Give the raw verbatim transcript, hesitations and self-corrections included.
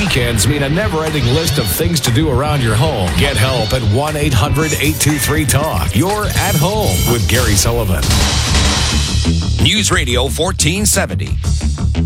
weekends mean a never-ending list of things to do around your home. Get help at one eight hundred eight two three talk. You're at home with Gary Sullivan. News Radio fourteen seventy.